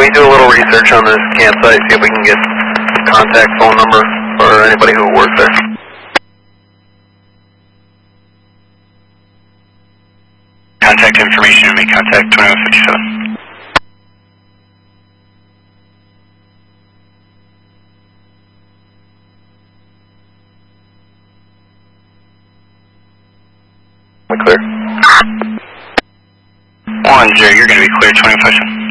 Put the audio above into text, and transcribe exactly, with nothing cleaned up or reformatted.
we do a little research on this campsite, see if we can get contact phone number for anybody who works there. Contact information and make contact twenty-one fifty-seven. Clear. One zero, you're going to be clear twenty-five seven.